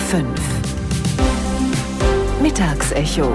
5. Mittagsecho.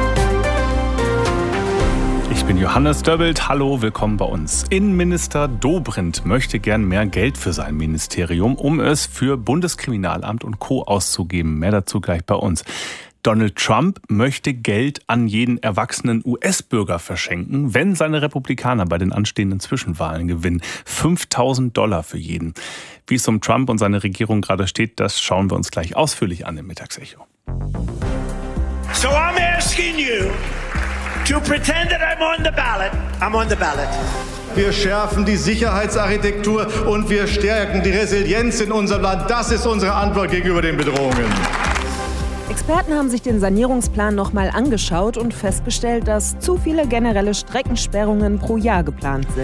Ich bin Johannes Döbbelt. Hallo, willkommen bei uns. Innenminister Dobrindt möchte gern mehr Geld für sein Ministerium, um es für Bundeskriminalamt und Co. auszugeben. Mehr dazu gleich bei uns. Donald Trump möchte Geld an jeden erwachsenen US-Bürger verschenken, wenn seine Republikaner bei den anstehenden Zwischenwahlen gewinnen. $5.000 für jeden. Wie es um Trump und seine Regierung gerade steht, das schauen wir uns gleich ausführlich an im Mittagsecho. So I'm asking you to pretend that I'm on the ballot. I'm on the ballot. Wir schärfen die Sicherheitsarchitektur und wir stärken die Resilienz in unserem Land. Das ist unsere Antwort gegenüber den Bedrohungen. Experten haben sich den Sanierungsplan nochmal angeschaut und festgestellt, dass zu viele generelle Streckensperrungen pro Jahr geplant sind.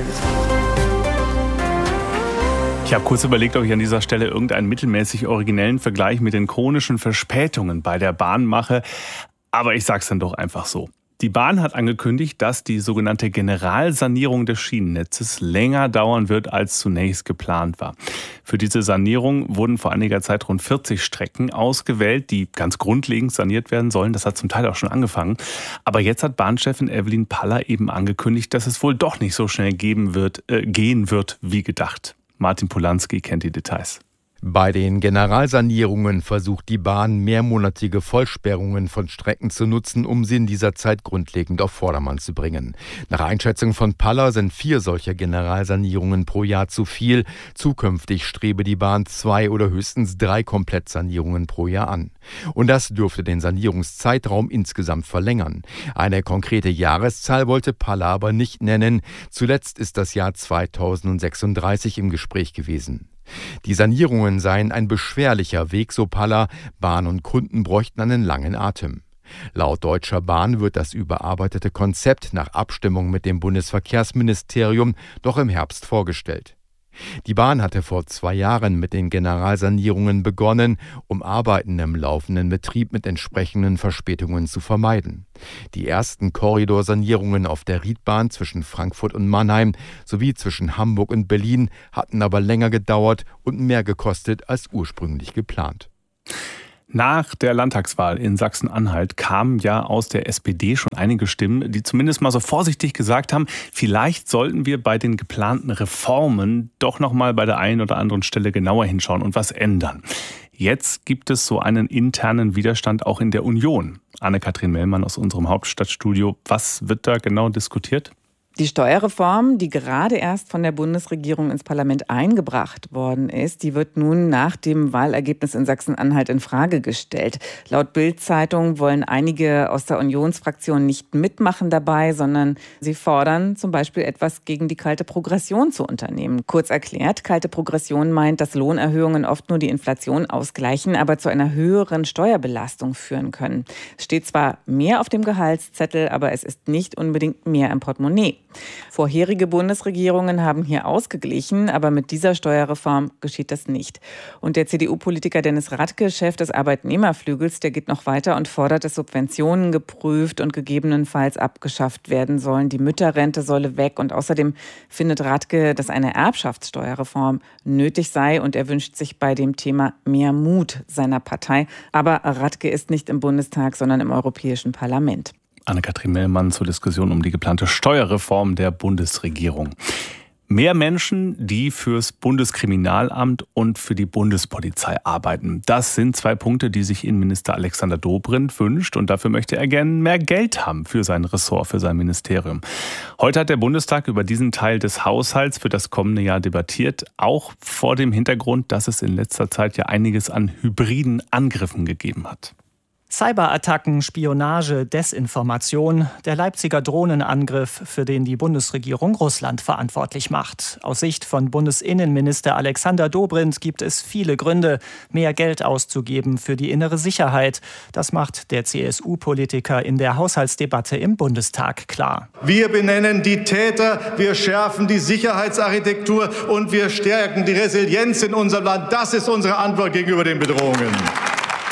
Ich habe kurz überlegt, ob ich an dieser Stelle irgendeinen mittelmäßig originellen Vergleich mit den chronischen Verspätungen bei der Bahn mache. Aber ich sag's dann doch einfach so. Die Bahn hat angekündigt, dass die sogenannte Generalsanierung des Schienennetzes länger dauern wird, als zunächst geplant war. Für diese Sanierung wurden vor einiger Zeit rund 40 Strecken ausgewählt, die ganz grundlegend saniert werden sollen. Das hat zum Teil auch schon angefangen. Aber jetzt hat Bahnchefin Evelyn Paller eben angekündigt, dass es wohl doch nicht so schnell gehen wird, wie gedacht. Martin Polanski kennt die Details. Bei den Generalsanierungen versucht die Bahn, mehrmonatige Vollsperrungen von Strecken zu nutzen, um sie in dieser Zeit grundlegend auf Vordermann zu bringen. Nach Einschätzung von Paller sind 4 solcher Generalsanierungen pro Jahr zu viel. Zukünftig strebe die Bahn 2 oder höchstens 3 Komplettsanierungen pro Jahr an. Und das dürfte den Sanierungszeitraum insgesamt verlängern. Eine konkrete Jahreszahl wollte Paller aber nicht nennen. Zuletzt ist das Jahr 2036 im Gespräch gewesen. Die Sanierungen seien ein beschwerlicher Weg, so Paller. Bahn und Kunden bräuchten einen langen Atem. Laut Deutscher Bahn wird das überarbeitete Konzept nach Abstimmung mit dem Bundesverkehrsministerium noch im Herbst vorgestellt. Die Bahn hatte vor 2 Jahren mit den Generalsanierungen begonnen, um Arbeiten im laufenden Betrieb mit entsprechenden Verspätungen zu vermeiden. Die ersten Korridorsanierungen auf der Riedbahn zwischen Frankfurt und Mannheim sowie zwischen Hamburg und Berlin hatten aber länger gedauert und mehr gekostet als ursprünglich geplant. Nach der Landtagswahl in Sachsen-Anhalt kamen ja aus der SPD schon einige Stimmen, die zumindest mal so vorsichtig gesagt haben, vielleicht sollten wir bei den geplanten Reformen doch noch mal bei der einen oder anderen Stelle genauer hinschauen und was ändern. Jetzt gibt es so einen internen Widerstand auch in der Union. Anne-Kathrin Mellmann aus unserem Hauptstadtstudio. Was wird da genau diskutiert? Die Steuerreform, die gerade erst von der Bundesregierung ins Parlament eingebracht worden ist, die wird nun nach dem Wahlergebnis in Sachsen-Anhalt in Frage gestellt. Laut Bild-Zeitung wollen einige aus der Unionsfraktion nicht mitmachen dabei, sondern sie fordern zum Beispiel etwas gegen die kalte Progression zu unternehmen. Kurz erklärt, kalte Progression meint, dass Lohnerhöhungen oft nur die Inflation ausgleichen, aber zu einer höheren Steuerbelastung führen können. Es steht zwar mehr auf dem Gehaltszettel, aber es ist nicht unbedingt mehr im Portemonnaie. Vorherige Bundesregierungen haben hier ausgeglichen, aber mit dieser Steuerreform geschieht das nicht. Und der CDU-Politiker Dennis Radke, Chef des Arbeitnehmerflügels, der geht noch weiter und fordert, dass Subventionen geprüft und gegebenenfalls abgeschafft werden sollen. Die Mütterrente solle weg und außerdem findet Radke, dass eine Erbschaftssteuerreform nötig sei und er wünscht sich bei dem Thema mehr Mut seiner Partei. Aber Radke ist nicht im Bundestag, sondern im Europäischen Parlament. Anne-Kathrin Mellmann zur Diskussion um die geplante Steuerreform der Bundesregierung. Mehr Menschen, die fürs Bundeskriminalamt und für die Bundespolizei arbeiten. Das sind 2 Punkte, die sich Innenminister Alexander Dobrindt wünscht. Und dafür möchte er gerne mehr Geld haben für sein Ressort, für sein Ministerium. Heute hat der Bundestag über diesen Teil des Haushalts für das kommende Jahr debattiert. Auch vor dem Hintergrund, dass es in letzter Zeit ja einiges an hybriden Angriffen gegeben hat. Cyberattacken, Spionage, Desinformation, der Leipziger Drohnenangriff, für den die Bundesregierung Russland verantwortlich macht. Aus Sicht von Bundesinnenminister Alexander Dobrindt gibt es viele Gründe, mehr Geld auszugeben für die innere Sicherheit. Das macht der CSU-Politiker in der Haushaltsdebatte im Bundestag klar. Wir benennen die Täter, wir schärfen die Sicherheitsarchitektur und wir stärken die Resilienz in unserem Land. Das ist unsere Antwort gegenüber den Bedrohungen.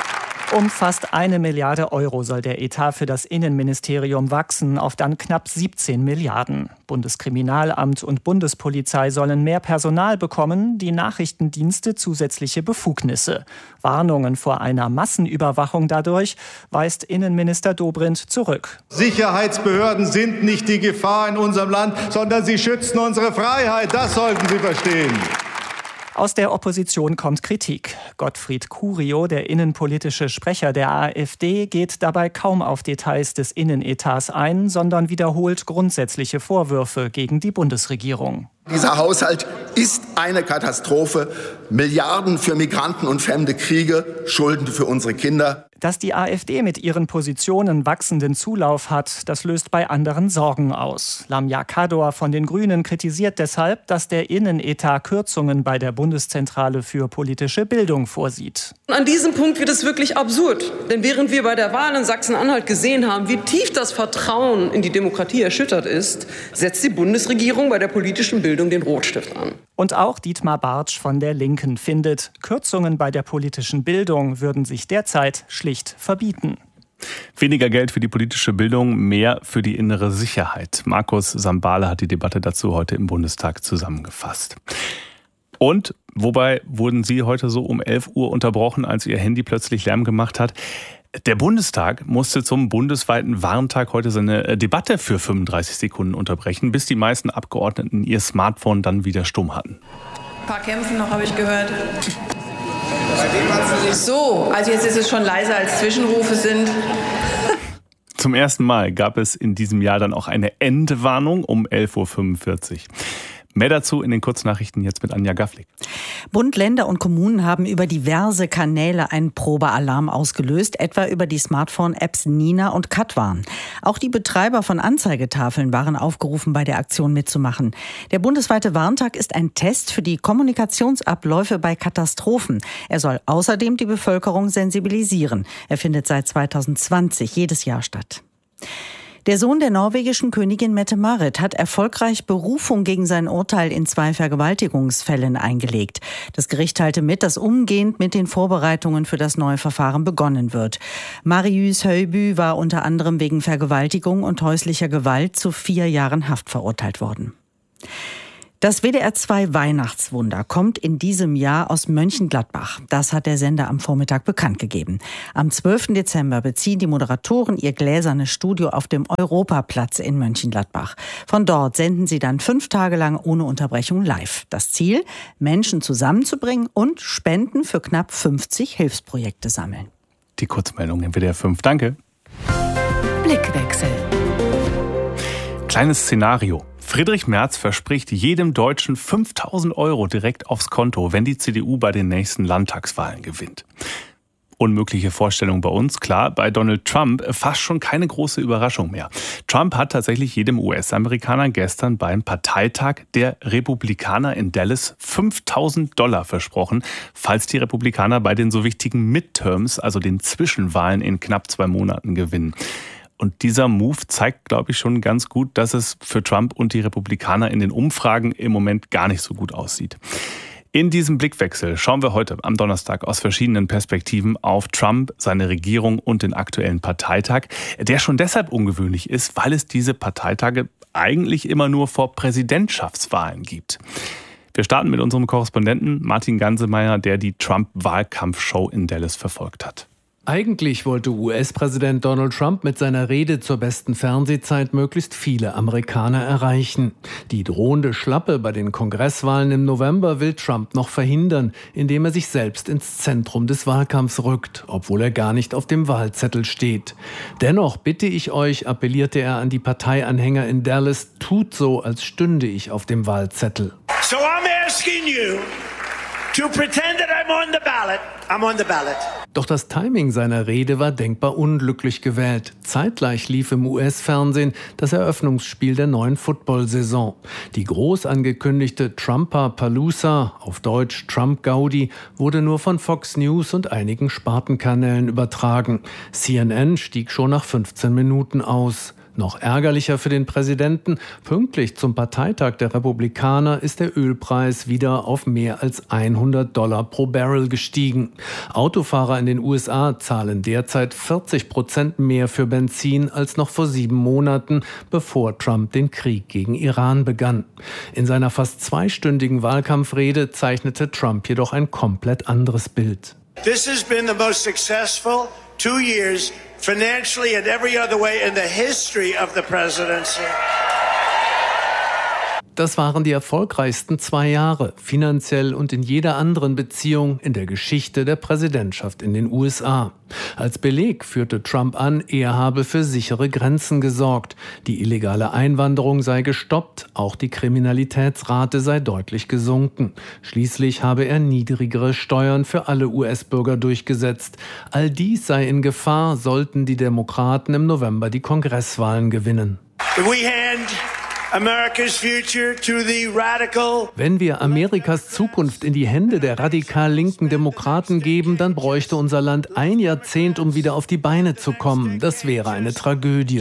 Um fast 1 Milliarde Euro soll der Etat für das Innenministerium wachsen, auf dann knapp 17 Milliarden. Bundeskriminalamt und Bundespolizei sollen mehr Personal bekommen, die Nachrichtendienste zusätzliche Befugnisse. Warnungen vor einer Massenüberwachung dadurch weist Innenminister Dobrindt zurück. Sicherheitsbehörden sind nicht die Gefahr in unserem Land, sondern sie schützen unsere Freiheit. Das sollten Sie verstehen. Aus der Opposition kommt Kritik. Gottfried Curio, der innenpolitische Sprecher der AfD, geht dabei kaum auf Details des Innenetats ein, sondern wiederholt grundsätzliche Vorwürfe gegen die Bundesregierung. Dieser Haushalt ist eine Katastrophe. Milliarden für Migranten und fremde Kriege, Schulden für unsere Kinder. Dass die AfD mit ihren Positionen wachsenden Zulauf hat, das löst bei anderen Sorgen aus. Lamia Kador von den Grünen kritisiert deshalb, dass der Innenetat Kürzungen bei der Bundeszentrale für politische Bildung vorsieht. An diesem Punkt wird es wirklich absurd. Denn während wir bei der Wahl in Sachsen-Anhalt gesehen haben, wie tief das Vertrauen in die Demokratie erschüttert ist, setzt die Bundesregierung bei der politischen Bildung den Rotstift an. Und auch Dietmar Bartsch von der Linken findet, Kürzungen bei der politischen Bildung würden sich derzeit schlicht verbieten. Weniger Geld für die politische Bildung, mehr für die innere Sicherheit. Markus Sambale hat die Debatte dazu heute im Bundestag zusammengefasst. Und wobei wurden Sie heute so um 11 Uhr unterbrochen, als Ihr Handy plötzlich Lärm gemacht hat? Der Bundestag musste zum bundesweiten Warntag heute seine Debatte für 35 Sekunden unterbrechen, bis die meisten Abgeordneten ihr Smartphone dann wieder stumm hatten. Ein paar Kämpfen noch, habe ich gehört. So, also jetzt ist es schon leiser, als Zwischenrufe sind. Zum ersten Mal gab es in diesem Jahr dann auch eine Endwarnung um 11.45 Uhr. Mehr dazu in den Kurznachrichten jetzt mit Anja Gaflik. Bund, Länder und Kommunen haben über diverse Kanäle einen Probealarm ausgelöst, etwa über die Smartphone-Apps Nina und Katwan. Auch die Betreiber von Anzeigetafeln waren aufgerufen, bei der Aktion mitzumachen. Der bundesweite Warntag ist ein Test für die Kommunikationsabläufe bei Katastrophen. Er soll außerdem die Bevölkerung sensibilisieren. Er findet seit 2020 jedes Jahr statt. Der Sohn der norwegischen Königin Mette-Marit hat erfolgreich Berufung gegen sein Urteil in 2 Vergewaltigungsfällen eingelegt. Das Gericht teilte mit, dass umgehend mit den Vorbereitungen für das neue Verfahren begonnen wird. Marius Høiby war unter anderem wegen Vergewaltigung und häuslicher Gewalt zu 4 Jahren Haft verurteilt worden. Das WDR 2 Weihnachtswunder kommt in diesem Jahr aus Mönchengladbach. Das hat der Sender am Vormittag bekannt gegeben. Am 12. Dezember beziehen die Moderatoren ihr gläsernes Studio auf dem Europaplatz in Mönchengladbach. Von dort senden sie dann 5 Tage lang ohne Unterbrechung live. Das Ziel, Menschen zusammenzubringen und Spenden für knapp 50 Hilfsprojekte sammeln. Die Kurzmeldung in WDR 5. Danke. Blickwechsel. Kleines Szenario. Friedrich Merz verspricht jedem Deutschen 5.000 € direkt aufs Konto, wenn die CDU bei den nächsten Landtagswahlen gewinnt. Unmögliche Vorstellung bei uns, klar, bei Donald Trump fast schon keine große Überraschung mehr. Trump hat tatsächlich jedem US-Amerikaner gestern beim Parteitag der Republikaner in Dallas 5.000 $ versprochen, falls die Republikaner bei den so wichtigen Midterms, also den Zwischenwahlen in knapp 2 Monaten gewinnen. Und dieser Move zeigt, glaube ich, schon ganz gut, dass es für Trump und die Republikaner in den Umfragen im Moment gar nicht so gut aussieht. In diesem Blickwechsel schauen wir heute am Donnerstag aus verschiedenen Perspektiven auf Trump, seine Regierung und den aktuellen Parteitag, der schon deshalb ungewöhnlich ist, weil es diese Parteitage eigentlich immer nur vor Präsidentschaftswahlen gibt. Wir starten mit unserem Korrespondenten Martin Gansemeyer, der die Trump-Wahlkampfshow in Dallas verfolgt hat. Eigentlich wollte US-Präsident Donald Trump mit seiner Rede zur besten Fernsehzeit möglichst viele Amerikaner erreichen. Die drohende Schlappe bei den Kongresswahlen im November will Trump noch verhindern, indem er sich selbst ins Zentrum des Wahlkampfs rückt, obwohl er gar nicht auf dem Wahlzettel steht. Dennoch bitte ich euch, appellierte er an die Parteianhänger in Dallas, tut so, als stünde ich auf dem Wahlzettel. So I'm asking you to pretend that I'm on the ballot. I'm on the ballot. Doch das Timing seiner Rede war denkbar unglücklich gewählt. Zeitgleich lief im US-Fernsehen das Eröffnungsspiel der neuen Football-Saison. Die groß angekündigte Trumper-Palooza, auf Deutsch Trump-Gaudi, wurde nur von Fox News und einigen Spartenkanälen übertragen. CNN stieg schon nach 15 Minuten aus. Noch ärgerlicher für den Präsidenten, pünktlich zum Parteitag der Republikaner ist der Ölpreis wieder auf mehr als $100 pro Barrel gestiegen. Autofahrer in den USA zahlen derzeit 40% mehr für Benzin als noch vor 7 Monaten, bevor Trump den Krieg gegen Iran begann. In seiner fast 2-stündigen Wahlkampfrede zeichnete Trump jedoch ein komplett anderes Bild. This has been the most successful 2 years financially and every other way in the history of the presidency. Das waren die erfolgreichsten 2 Jahre, finanziell und in jeder anderen Beziehung in der Geschichte der Präsidentschaft in den USA. Als Beleg führte Trump an, er habe für sichere Grenzen gesorgt. Die illegale Einwanderung sei gestoppt, auch die Kriminalitätsrate sei deutlich gesunken. Schließlich habe er niedrigere Steuern für alle US-Bürger durchgesetzt. All dies sei in Gefahr, sollten die Demokraten im November die Kongresswahlen gewinnen. Wenn wir Amerikas Zukunft in die Hände der radikal linken Demokraten geben, dann bräuchte unser Land 1 Jahrzehnt, um wieder auf die Beine zu kommen. Das wäre eine Tragödie.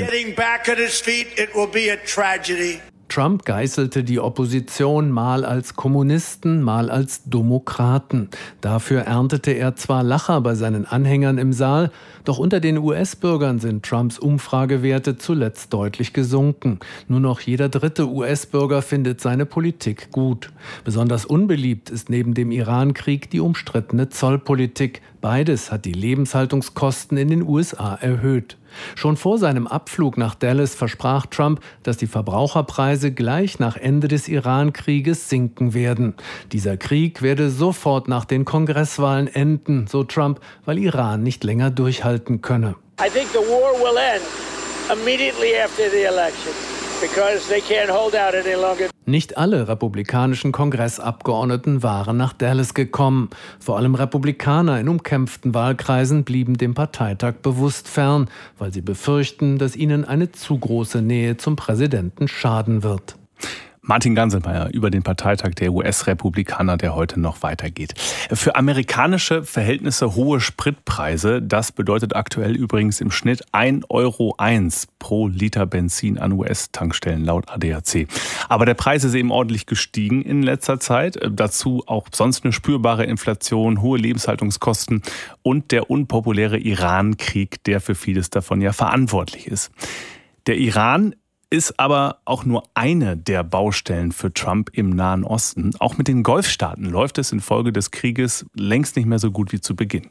Trump geißelte die Opposition mal als Kommunisten, mal als Demokraten. Dafür erntete er zwar Lacher bei seinen Anhängern im Saal, doch unter den US-Bürgern sind Trumps Umfragewerte zuletzt deutlich gesunken. Nur noch jeder 3. US-Bürger findet seine Politik gut. Besonders unbeliebt ist neben dem Iran-Krieg die umstrittene Zollpolitik. Beides hat die Lebenshaltungskosten in den USA erhöht. Schon vor seinem Abflug nach Dallas versprach Trump, dass die Verbraucherpreise gleich nach Ende des Iran-Krieges sinken werden. Dieser Krieg werde sofort nach den Kongresswahlen enden, so Trump, weil Iran nicht länger durchhalten könne. I think the war will end immediately after the election because they can't hold out any longer. Nicht alle republikanischen Kongressabgeordneten waren nach Dallas gekommen. Vor allem Republikaner in umkämpften Wahlkreisen blieben dem Parteitag bewusst fern, weil sie befürchten, dass ihnen eine zu große Nähe zum Präsidenten schaden wird. Martin Ganselmeier über den Parteitag der US-Republikaner, der heute noch weitergeht. Für amerikanische Verhältnisse hohe Spritpreise, das bedeutet aktuell übrigens im Schnitt 1,01 € pro Liter Benzin an US-Tankstellen laut ADAC. Aber der Preis ist eben ordentlich gestiegen in letzter Zeit. Dazu auch sonst eine spürbare Inflation, hohe Lebenshaltungskosten und der unpopuläre Iran-Krieg, der für vieles davon ja verantwortlich ist. Der Iran ist aber auch nur eine der Baustellen für Trump im Nahen Osten. Auch mit den Golfstaaten läuft es infolge des Krieges längst nicht mehr so gut wie zu Beginn.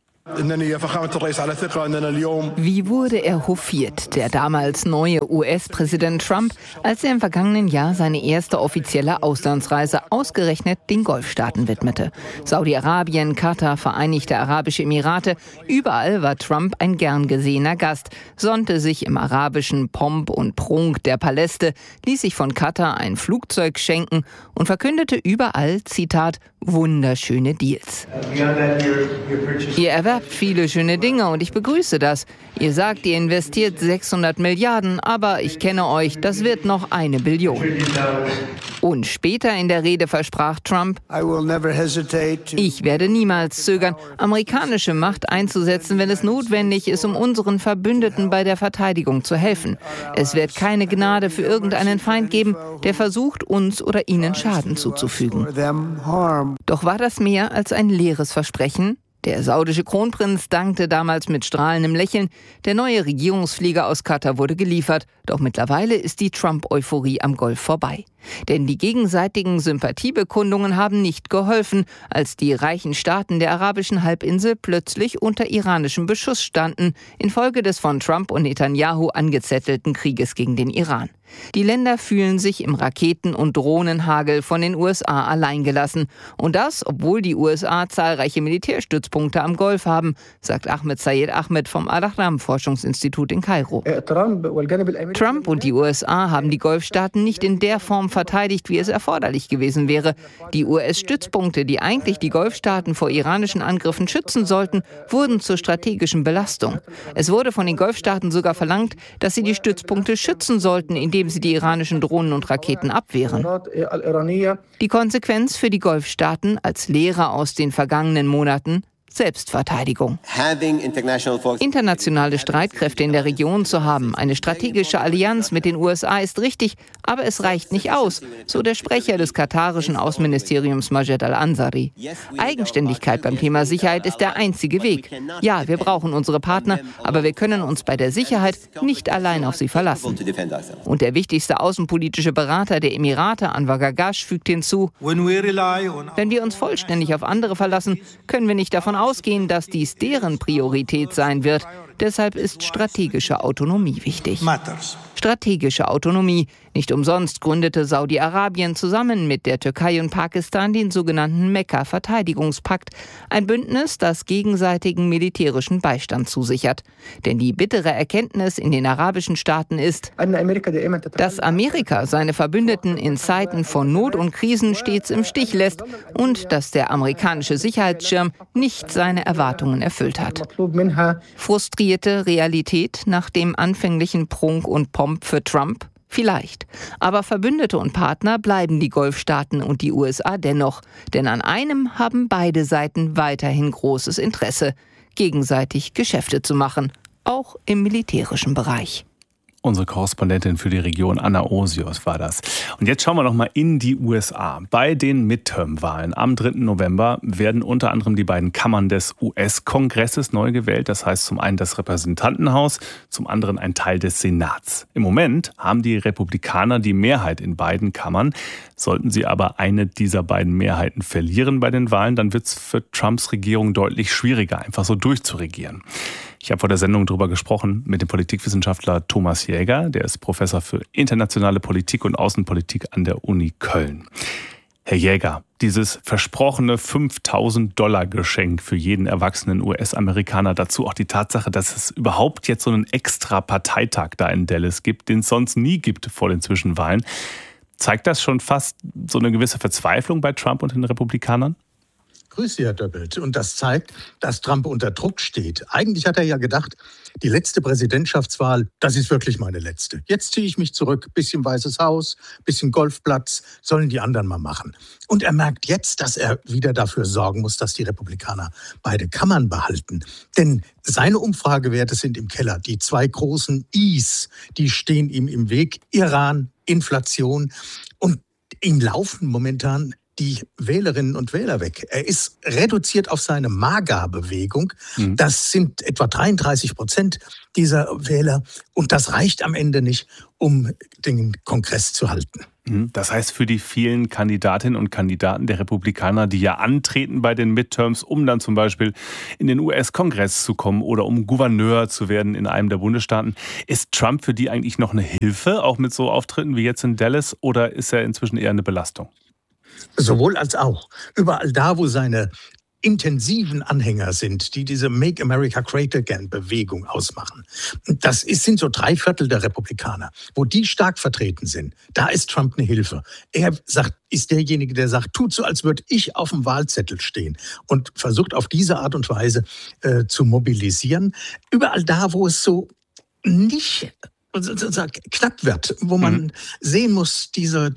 Wie wurde er hofiert, der damals neue US-Präsident Trump, als er im vergangenen Jahr seine erste offizielle Auslandsreise ausgerechnet den Golfstaaten widmete. Saudi-Arabien, Katar, Vereinigte Arabische Emirate, überall war Trump ein gern gesehener Gast, sonnte sich im arabischen Pomp und Prunk der Paläste, ließ sich von Katar ein Flugzeug schenken und verkündete überall, Zitat, wunderschöne Deals. Ihr erwerbt viele schöne Dinge und ich begrüße das. Ihr sagt, ihr investiert 600 Milliarden, aber ich kenne euch, das wird noch 1 Billion. Und später in der Rede versprach Trump, ich werde niemals zögern, amerikanische Macht einzusetzen, wenn es notwendig ist, um unseren Verbündeten bei der Verteidigung zu helfen. Es wird keine Gnade für irgendeinen Feind geben, der versucht, uns oder ihnen Schaden zuzufügen. Doch war das mehr als ein leeres Versprechen? Der saudische Kronprinz dankte damals mit strahlendem Lächeln. Der neue Regierungsflieger aus Katar wurde geliefert. Doch mittlerweile ist die Trump-Euphorie am Golf vorbei. Denn die gegenseitigen Sympathiebekundungen haben nicht geholfen, als die reichen Staaten der arabischen Halbinsel plötzlich unter iranischem Beschuss standen, infolge des von Trump und Netanyahu angezettelten Krieges gegen den Iran. Die Länder fühlen sich im Raketen- und Drohnenhagel von den USA alleingelassen. Und das, obwohl die USA zahlreiche Militärstützpunkte am Golf haben, sagt Ahmed Sayed Ahmed vom Al-Ahram-Forschungsinstitut in Kairo. Trump und die USA haben die Golfstaaten nicht in der Form verteidigt, wie es erforderlich gewesen wäre. Die US-Stützpunkte, die eigentlich die Golfstaaten vor iranischen Angriffen schützen sollten, wurden zur strategischen Belastung. Es wurde von den Golfstaaten sogar verlangt, dass sie die Stützpunkte schützen sollten, indem sie die iranischen Drohnen und Raketen abwehren. Die Konsequenz für die Golfstaaten als Lehre aus den vergangenen Monaten: Selbstverteidigung. Internationale Streitkräfte in der Region zu haben, eine strategische Allianz mit den USA ist richtig, aber es reicht nicht aus, so der Sprecher des katarischen Außenministeriums Majed Al-Ansari. Eigenständigkeit beim Thema Sicherheit ist der einzige Weg. Ja, wir brauchen unsere Partner, aber wir können uns bei der Sicherheit nicht allein auf sie verlassen. Und der wichtigste außenpolitische Berater der Emirate, Anwar Gargash, fügt hinzu: Wenn wir uns vollständig auf andere verlassen, können wir nicht davon ausgehen, dass dies deren Priorität sein wird. Deshalb ist strategische Autonomie wichtig. Strategische Autonomie. Nicht umsonst gründete Saudi-Arabien zusammen mit der Türkei und Pakistan den sogenannten Mekka-Verteidigungspakt. Ein Bündnis, das gegenseitigen militärischen Beistand zusichert. Denn die bittere Erkenntnis in den arabischen Staaten ist, dass Amerika seine Verbündeten in Zeiten von Not und Krisen stets im Stich lässt und dass der amerikanische Sicherheitsschirm nicht seine Erwartungen erfüllt hat. Frustrierte Realität nach dem anfänglichen Prunk und Pomp für Trump? Vielleicht. Aber Verbündete und Partner bleiben die Golfstaaten und die USA dennoch. Denn an einem haben beide Seiten weiterhin großes Interesse, gegenseitig Geschäfte zu machen, auch im militärischen Bereich. Unsere Korrespondentin für die Region, Anna Osius, war das. Und jetzt schauen wir noch mal in die USA. Bei den Midterm-Wahlen am 3. November werden unter anderem die beiden Kammern des US-Kongresses neu gewählt. Das heißt zum einen das Repräsentantenhaus, zum anderen ein Teil des Senats. Im Moment haben die Republikaner die Mehrheit in beiden Kammern. Sollten sie aber eine dieser beiden Mehrheiten verlieren bei den Wahlen, dann wird es für Trumps Regierung deutlich schwieriger, einfach so durchzuregieren. Ich habe vor der Sendung darüber gesprochen mit dem Politikwissenschaftler Thomas Jäger, der ist Professor für internationale Politik und Außenpolitik an der Uni Köln. Herr Jäger, dieses versprochene $5.000-Geschenk für jeden erwachsenen US-Amerikaner, dazu auch die Tatsache, dass es überhaupt jetzt so einen extra Parteitag da in Dallas gibt, den es sonst nie gibt vor den Zwischenwahlen. Zeigt das schon fast so eine gewisse Verzweiflung bei Trump und den Republikanern? Grüß Sie, Herr Döppelt. Und das zeigt, dass Trump unter Druck steht. Eigentlich hat er ja gedacht, die letzte Präsidentschaftswahl, das ist wirklich meine letzte. Jetzt ziehe ich mich zurück, bisschen Weißes Haus, bisschen Golfplatz, sollen die anderen mal machen. Und er merkt jetzt, dass er wieder dafür sorgen muss, dass die Republikaner beide Kammern behalten. Denn seine Umfragewerte sind im Keller. Die zwei großen Is, die stehen ihm im Weg. Iran, Inflation. Und ihm laufen momentan die Wählerinnen und Wähler weg. Er ist reduziert auf seine MAGA-Bewegung. Das sind etwa 33% dieser Wähler. Und das reicht am Ende nicht, um den Kongress zu halten. Das heißt, für die vielen Kandidatinnen und Kandidaten der Republikaner, die ja antreten bei den Midterms, um dann zum Beispiel in den US-Kongress zu kommen oder um Gouverneur zu werden in einem der Bundesstaaten, ist Trump für die eigentlich noch eine Hilfe, auch mit so Auftritten wie jetzt in Dallas, oder ist er inzwischen eher eine Belastung? Sowohl als auch. Überall da, wo seine intensiven Anhänger sind, die diese Make America Great Again Bewegung ausmachen. Sind so 3/4 der Republikaner. Wo die stark vertreten sind, da ist Trump eine Hilfe. Er ist derjenige, der sagt, tut so, als würde ich auf dem Wahlzettel stehen und versucht auf diese Art und Weise zu mobilisieren. Überall da, wo es so nicht knapp wird, wo man sehen muss, diese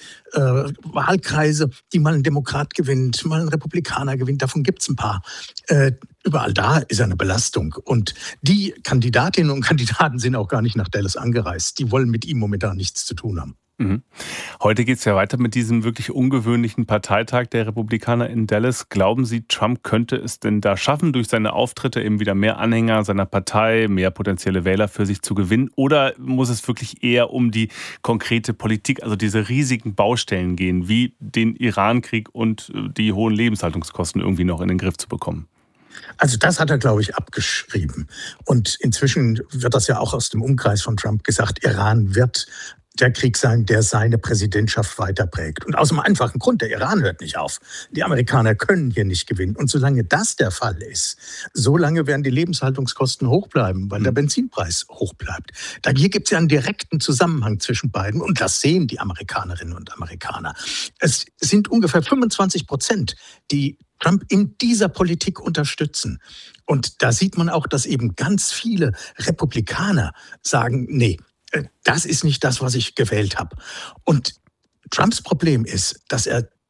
Wahlkreise, die mal ein Demokrat gewinnt, mal ein Republikaner gewinnt, davon gibt es ein paar. Überall da ist eine Belastung. Und die Kandidatinnen und Kandidaten sind auch gar nicht nach Dallas angereist. Die wollen mit ihm momentan nichts zu tun haben. Heute geht es ja weiter mit diesem wirklich ungewöhnlichen Parteitag der Republikaner in Dallas. Glauben Sie, Trump könnte es denn da schaffen, durch seine Auftritte eben wieder mehr Anhänger seiner Partei, mehr potenzielle Wähler für sich zu gewinnen? Oder muss es wirklich eher um die konkrete Politik, also diese riesigen Baustellen gehen, wie den Irankrieg und die hohen Lebenshaltungskosten irgendwie noch in den Griff zu bekommen? Also das hat er, glaube ich, abgeschrieben. Und inzwischen wird das ja auch aus dem Umkreis von Trump gesagt, Iran wird der Krieg sein, der seine Präsidentschaft weiterprägt. Und aus einem einfachen Grund, der Iran hört nicht auf. Die Amerikaner können hier nicht gewinnen. Und solange das der Fall ist, solange werden die Lebenshaltungskosten hoch bleiben, weil der Benzinpreis hoch bleibt. Hier gibt es ja einen direkten Zusammenhang zwischen beiden. Und das sehen die Amerikanerinnen und Amerikaner. Es sind ungefähr 25%, die Trump in dieser Politik unterstützen. Und da sieht man auch, dass eben ganz viele Republikaner sagen, nee, das ist nicht das, was ich gewählt habe. Und Trumps Problem ist, dass er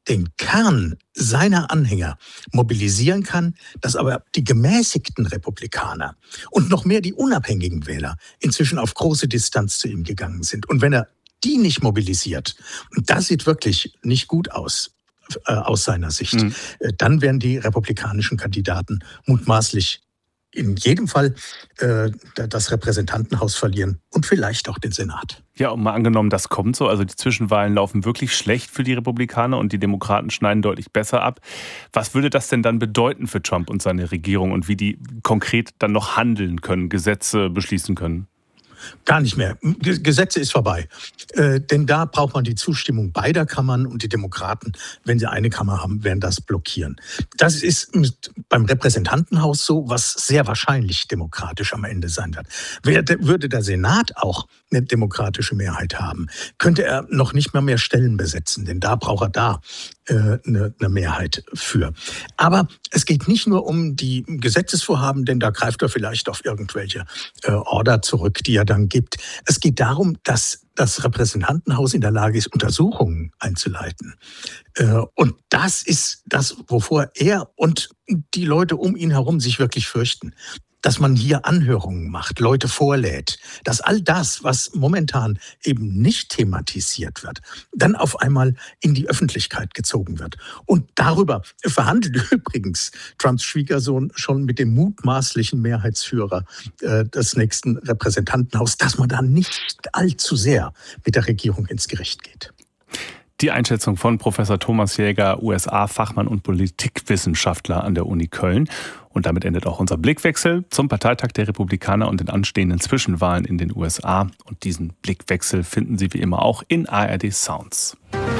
den Kern seiner Anhänger mobilisieren kann, dass aber die gemäßigten Republikaner und noch mehr die unabhängigen Wähler inzwischen auf große Distanz zu ihm gegangen sind. Und wenn er die nicht mobilisiert, und das sieht wirklich nicht gut aus seiner Sicht, dann werden die republikanischen Kandidaten mutmaßlich in jedem Fall das Repräsentantenhaus verlieren und vielleicht auch den Senat. Ja, und mal angenommen, das kommt so, also die Zwischenwahlen laufen wirklich schlecht für die Republikaner und die Demokraten schneiden deutlich besser ab. Was würde das denn dann bedeuten für Trump und seine Regierung und wie die konkret dann noch handeln können, Gesetze beschließen können? Gar nicht mehr. Gesetze ist vorbei. Denn da braucht man die Zustimmung beider Kammern und die Demokraten, wenn sie eine Kammer haben, werden das blockieren. Das ist beim Repräsentantenhaus so, was sehr wahrscheinlich demokratisch am Ende sein wird. Würde der Senat auch eine demokratische Mehrheit haben, könnte er noch nicht mal mehr Stellen besetzen, denn da braucht er eine Mehrheit für. Aber es geht nicht nur um die Gesetzesvorhaben, denn da greift er vielleicht auf irgendwelche Order zurück, die er dann gibt. Es geht darum, dass das Repräsentantenhaus in der Lage ist, Untersuchungen einzuleiten. Und das ist das, wovor er und die Leute um ihn herum sich wirklich fürchten. Dass man hier Anhörungen macht, Leute vorlädt, dass all das, was momentan eben nicht thematisiert wird, dann auf einmal in die Öffentlichkeit gezogen wird. Und darüber verhandelt übrigens Trumps Schwiegersohn schon mit dem mutmaßlichen Mehrheitsführer des nächsten Repräsentantenhauses, dass man da nicht allzu sehr mit der Regierung ins Gericht geht. Die Einschätzung von Professor Thomas Jäger, USA-Fachmann und Politikwissenschaftler an der Uni Köln. Und damit endet auch unser Blickwechsel zum Parteitag der Republikaner und den anstehenden Zwischenwahlen in den USA. Und diesen Blickwechsel finden Sie wie immer auch in ARD Sounds.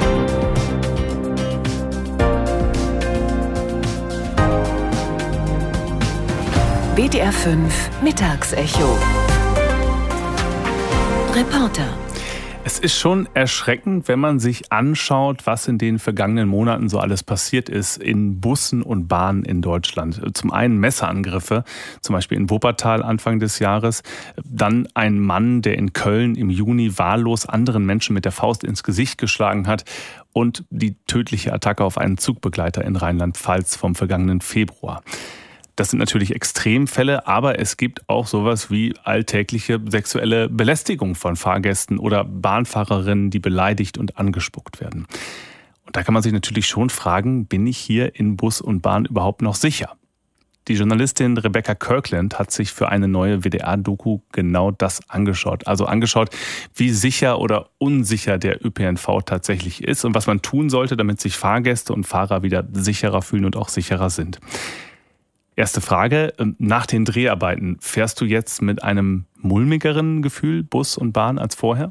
WDR 5 Mittagsecho. Reporter. Es ist schon erschreckend, wenn man sich anschaut, was in den vergangenen Monaten so alles passiert ist in Bussen und Bahnen in Deutschland. Zum einen Messerangriffe, zum Beispiel in Wuppertal Anfang des Jahres. Dann ein Mann, der in Köln im Juni wahllos anderen Menschen mit der Faust ins Gesicht geschlagen hat. Und die tödliche Attacke auf einen Zugbegleiter in Rheinland-Pfalz vom vergangenen Februar. Das sind natürlich Extremfälle, aber es gibt auch sowas wie alltägliche sexuelle Belästigung von Fahrgästen oder Bahnfahrerinnen, die beleidigt und angespuckt werden. Und da kann man sich natürlich schon fragen, bin ich hier in Bus und Bahn überhaupt noch sicher? Die Journalistin Rebecca Kirkland hat sich für eine neue WDR-Doku genau das angeschaut. Also angeschaut, wie sicher oder unsicher der ÖPNV tatsächlich ist und was man tun sollte, damit sich Fahrgäste und Fahrer wieder sicherer fühlen und auch sicherer sind. Erste Frage, nach den Dreharbeiten, fährst du jetzt mit einem mulmigeren Gefühl Bus und Bahn als vorher?